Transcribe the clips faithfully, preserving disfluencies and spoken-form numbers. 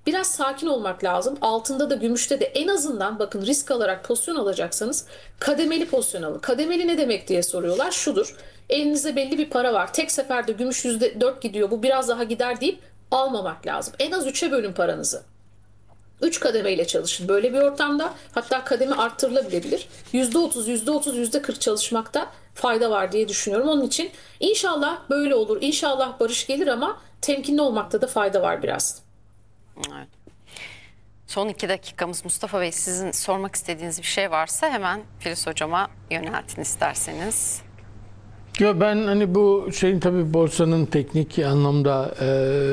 biraz sakin olmak lazım. Altında da gümüşte de en azından bakın risk alarak pozisyon alacaksanız kademeli pozisyon alın. Kademeli ne demek diye soruyorlar. Şudur. Elinizde belli bir para var. Tek seferde gümüş yüzde dört gidiyor. Bu biraz daha gider deyip almamak lazım. En az üçe bölün paranızı. Üç kademeyle çalışın. Böyle bir ortamda hatta kademe arttırılabilir. yüzde otuz, yüzde otuz, yüzde kırk çalışmakta fayda var diye düşünüyorum. Onun için inşallah böyle olur. İnşallah barış gelir ama temkinli olmakta da fayda var biraz. Evet. Son iki dakikamız. Mustafa Bey, sizin sormak istediğiniz bir şey varsa hemen Filiz Hocam'a yöneltin isterseniz. Ya ben hani bu şeyin tabii borsanın teknik anlamda e,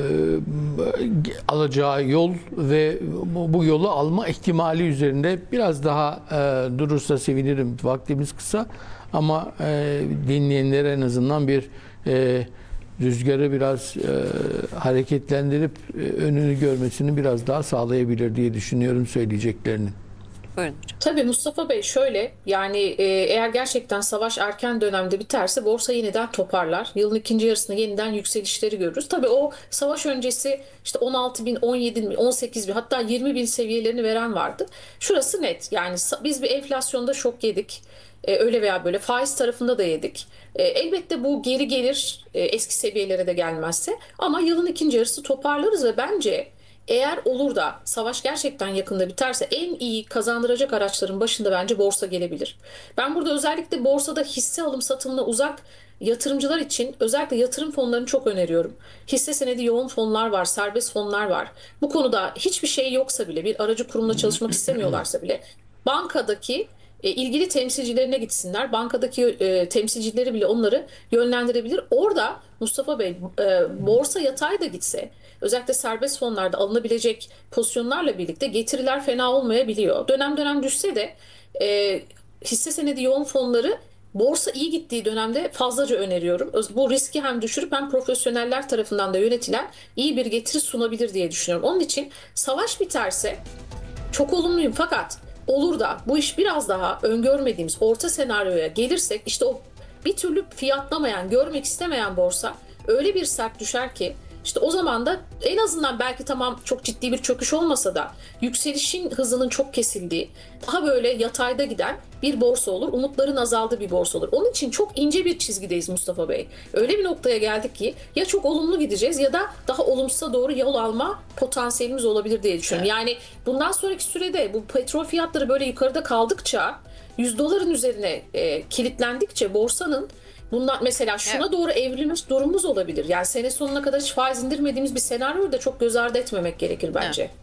alacağı yol ve bu, bu yolu alma ihtimali üzerinde biraz daha e, durursa sevinirim. Vaktimiz kısa ama e, dinleyenlere en azından bir e, rüzgarı biraz e, hareketlendirip e, önünü görmesini biraz daha sağlayabilir diye düşünüyorum söyleyeceklerini. Buyurun hocam. Tabii Mustafa Bey şöyle yani e, eğer gerçekten savaş erken dönemde biterse borsa yeniden toparlar. Yılın ikinci yarısında yeniden yükselişleri görürüz. Tabii o savaş öncesi işte on altı bin, on yedi bin, on sekiz bin hatta yirmi bin seviyelerini veren vardı. Şurası net yani biz bir enflasyonda şok yedik. E, öyle veya böyle faiz tarafında da yedik. E, elbette bu geri gelir e, eski seviyelere de gelmezse ama yılın ikinci yarısı toparlarız ve bence eğer olur da savaş gerçekten yakında biterse en iyi kazandıracak araçların başında bence borsa gelebilir. Ben burada özellikle borsada hisse alım satımına uzak yatırımcılar için özellikle yatırım fonlarını çok öneriyorum. Hisse senedi yoğun fonlar var, serbest fonlar var. Bu konuda hiçbir şey yoksa bile bir aracı kurumla çalışmak istemiyorlarsa bile bankadaki e, ilgili temsilcilerine gitsinler. Bankadaki e, temsilcileri bile onları yönlendirebilir. Orada Mustafa Bey e, borsa yatay da gitse özellikle serbest fonlarda alınabilecek pozisyonlarla birlikte getiriler fena olmayabiliyor. Dönem dönem düşse de e, hisse senedi yoğun fonları borsa iyi gittiği dönemde fazlaca öneriyorum. Bu riski hem düşürüp hem profesyoneller tarafından da yönetilen iyi bir getiri sunabilir diye düşünüyorum. Onun için savaş biterse çok olumluyum fakat olur da bu iş biraz daha öngörmediğimiz orta senaryoya gelirsek işte o bir türlü fiyatlamayan, görmek istemeyen borsa öyle bir sert düşer ki işte o zaman da en azından belki tamam çok ciddi bir çöküş olmasa da yükselişin hızının çok kesildiği, daha böyle yatayda giden bir borsa olur. Umutların azaldığı bir borsa olur. Onun için çok ince bir çizgideyiz Mustafa Bey. Öyle bir noktaya geldik ki ya çok olumlu gideceğiz ya da daha olumsuza doğru yol alma potansiyelimiz olabilir diye düşünüyorum. Yani bundan sonraki sürede bu petrol fiyatları böyle yukarıda kaldıkça yüz doların üzerine e, kilitlendikçe borsanın bundan mesela şuna Evet. doğru evrilmiş durumumuz olabilir. Yani sene sonuna kadar hiç faiz indirmediğimiz bir senaryoyu da çok göz ardı etmemek gerekir bence. Evet.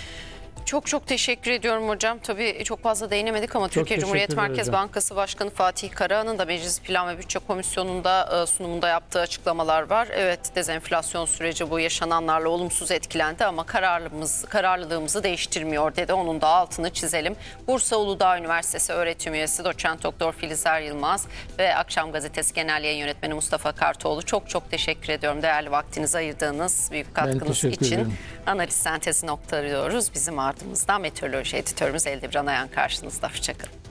Çok çok teşekkür ediyorum hocam. Tabii çok fazla değinemedik ama Türkiye Cumhuriyet teşekkürler Merkez hocam. Bankası Başkanı Fatih Karahan'ın da Meclis Plan ve Bütçe Komisyonu'nda e, sunumunda yaptığı açıklamalar var. Evet, dezenflasyon süreci bu yaşananlarla olumsuz etkilendi ama kararlılığımız, kararlılığımızı değiştirmiyor dedi. Onun da altını çizelim. Bursa Uludağ Üniversitesi öğretim üyesi Doçent Doktor Filizer Yılmaz ve Akşam Gazetesi Genel Yayın Yönetmeni Mustafa Kartoğlu, çok çok teşekkür ediyorum. Değerli vaktinizi ayırdığınız büyük katkınız teşekkür için. ederim. Analiz sentezi noktalıyoruz. Bizim ardımızdan meteoroloji editörümüz Eldivran Ayan karşınızda. Hoşçakalın.